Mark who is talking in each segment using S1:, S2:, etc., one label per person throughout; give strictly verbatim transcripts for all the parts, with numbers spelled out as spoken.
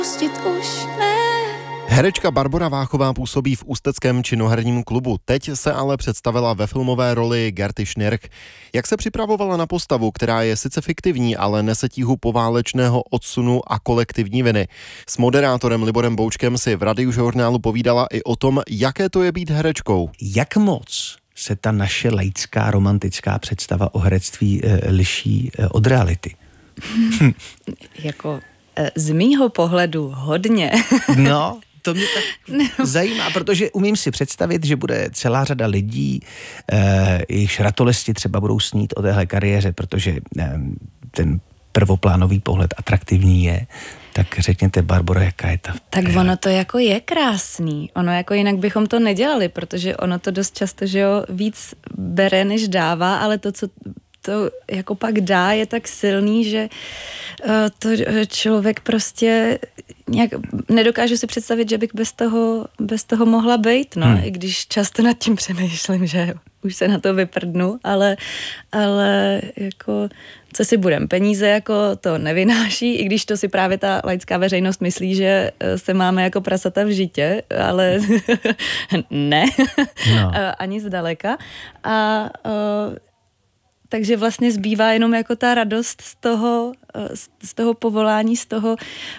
S1: Pustit už ne.
S2: Herečka Barbora Váchová působí v ústeckém činoherním klubu. Teď se ale představila ve filmové roli Gerty Schnirch. Jak se připravovala na postavu, která je sice fiktivní, ale nese tíhu poválečného odsunu a kolektivní viny. S moderátorem Liborem Boučkem si v Radiožurnálu povídala i o tom, jaké to je být herečkou.
S3: Jak moc se ta naše laická romantická představa o herectví e, liší e, od reality?
S1: Jako e, z mýho pohledu hodně.
S3: No, to mě tak no. zajímá, protože umím si představit, že bude celá řada lidí, eh, jejichž ratolesti třeba budou snít o téhle kariéře, protože eh, ten prvoplánový pohled atraktivní je. Tak řekněte, Barbora, jaká je ta...
S1: Tak ono to jako je krásný. Ono jako jinak bychom to nedělali, protože ono to dost často, že jo, víc bere, než dává, ale to, co to jako pak dá, je tak silný, že uh, to člověk prostě nějak nedokážu si představit, že bych bez toho, bez toho mohla bejt, no, hmm. i když často nad tím přemýšlím, že už se na to vyprdnu, ale, ale jako, co si budem, peníze jako to nevynáší, i když to si právě ta laická veřejnost myslí, že se máme jako prasata v žitě, ale ne, no. ani zdaleka. A uh, takže vlastně zbývá jenom jako ta radost z toho, z toho povolání, z toho,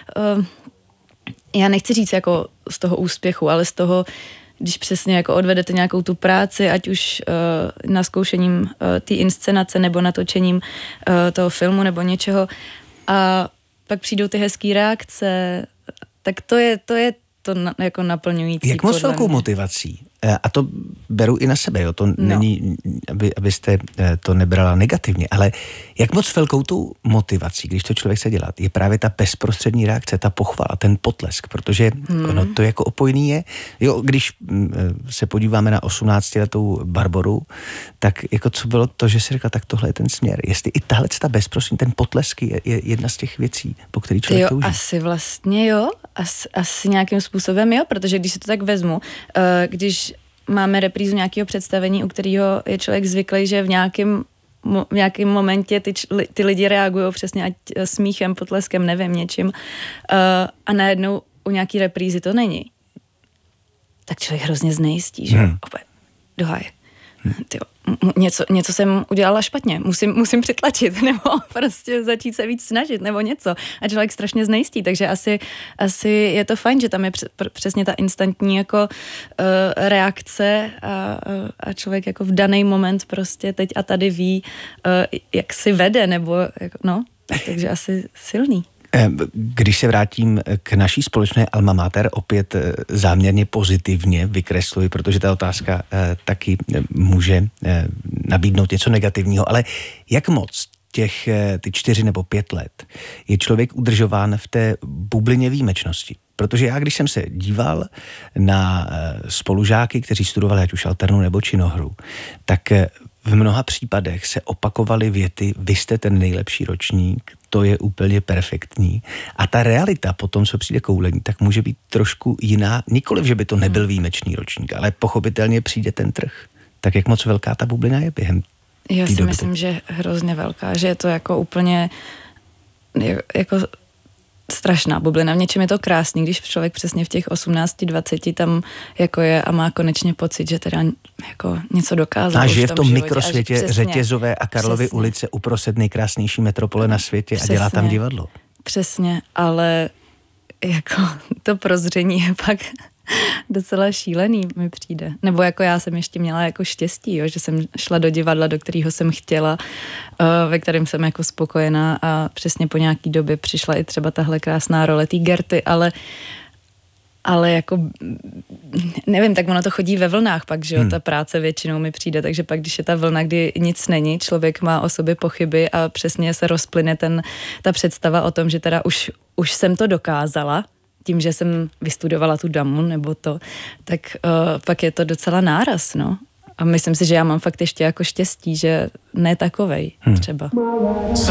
S1: já nechci říct jako z toho úspěchu, ale z toho, když přesně jako odvedete nějakou tu práci, ať už naskoušením té inscenace nebo natočením toho filmu nebo něčeho, a pak přijdou ty hezký reakce, tak to je to, je to na, jako naplňující.
S3: Jak moc velkou motivací? A to beru i na sebe, jo. To no. není, aby, abyste to nebrala negativně, ale jak moc velkou tu motivací, když to člověk chce dělat, je právě ta bezprostřední reakce, ta pochvala, ten potlesk, protože hmm. ono to jako opojný je. Jo, když se podíváme na osmnáctiletou Barboru, tak jako co bylo to, že si řekla, tak tohle je ten směr. Jestli i tahle ta bezprostřední, ten potlesk je, je jedna z těch věcí, po který člověk
S1: jo,
S3: touží.
S1: Asi vlastně jo, asi, asi nějakým způsobem jo, protože když si to tak vezmu, když máme reprízu nějakého představení, u kterého je člověk zvyklý, že v nějakém v nějakém momentě ty, ty lidi reagují přesně ať smíchem, potleskem, nevím, něčím, uh, a najednou u nějaký reprízy to není. Tak člověk hrozně znejistí, že hmm. opět do háje. Hmm. Tyjo, něco, něco jsem udělala špatně, musím, musím přitlačit, nebo prostě začít se víc snažit, nebo něco. A člověk strašně znejistí, takže asi, asi je to fajn, že tam je přesně ta instantní jako uh, reakce a, a člověk jako v daný moment prostě teď a tady ví, uh, jak si vede, nebo jako, no, takže asi silný.
S3: Když se vrátím k naší společné alma mater, opět záměrně pozitivně vykresluji, protože ta otázka taky může nabídnout něco negativního, ale jak moc těch ty čtyři nebo pět let je člověk udržován v té bublině výjimečnosti? Protože já, když jsem se díval na spolužáky, kteří studovali ať už alternu nebo činohru, tak v mnoha případech se opakovaly věty, vy jste ten nejlepší ročník, to je úplně perfektní. A ta realita potom, co přijde koulení, tak může být trošku jiná. Nikoliv, že by to nebyl výjimečný ročník, ale pochopitelně přijde ten trh. Tak jak moc velká ta bublina je během té
S1: Já si
S3: doby?
S1: myslím, že hrozně velká, že je to jako úplně jako strašná bublina. V něčem je to krásný, když člověk přesně v těch osmnácti dvaceti tam jako je a má konečně pocit, že teda jako něco dokázal.
S3: A žije
S1: v
S3: v tom
S1: životě.
S3: mikrosvětě
S1: Přesně,
S3: Řetězové a Karlovy
S1: přesně.
S3: ulice uprostřed nejkrásnější metropole na světě
S1: Přesně.
S3: a dělá tam divadlo.
S1: Přesně, ale jako to prozření je pak docela šílený, mi přijde. Nebo jako já jsem ještě měla jako štěstí, jo, že jsem šla do divadla, do kterého jsem chtěla, uh, ve kterém jsem jako spokojená, a přesně po nějaký době přišla i třeba tahle krásná role té Gerty, ale ale jako nevím, tak ono to chodí ve vlnách pak, že jo, hmm. ta práce většinou mi přijde, takže pak, když je ta vlna, kdy nic není, člověk má o sobě pochyby a přesně se rozplyne ten, ta představa o tom, že teda už, už jsem to dokázala, tím, že jsem vystudovala tu damu nebo to, tak uh, pak je to docela náraz, no. A myslím si, že já mám fakt ještě jako štěstí, že ne takovej třeba. Hmm.